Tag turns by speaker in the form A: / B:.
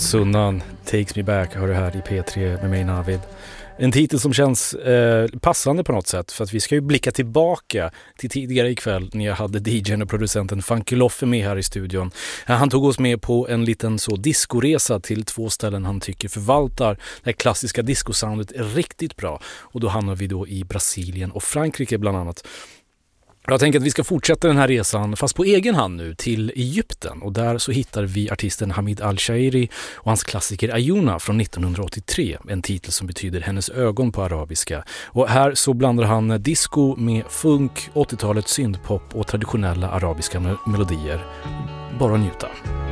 A: Sunnan, Takes Me Back, hör du här i P3 med mig Navid. En titel som känns passande på något sätt, för att vi ska ju blicka tillbaka till tidigare ikväll när jag hade DJ:n och producenten Funky Loffe med här i studion. Han tog oss med på en liten så discoresa till 2 ställen han tycker förvaltar det klassiska discosoundet riktigt bra. Och då hamnar vi då i Brasilien och Frankrike bland annat. Jag tänker att vi ska fortsätta den här resan fast på egen hand nu till Egypten, och där så hittar vi artisten Hamid Al-Shairi och hans klassiker Ayuna från 1983, en titel som betyder hennes ögon på arabiska. Och här så blandar han disco med funk, 80-talets syntpop och traditionella arabiska melodier. Bara njuta.